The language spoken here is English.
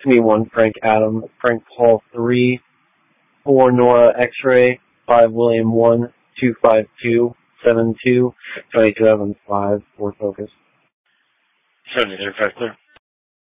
To me, 1 Frank Adam, Frank Paul 3, 4 Nora X-Ray, 5 William 1, 252, 72, 2005, Ford Focus. 73 Chrysler.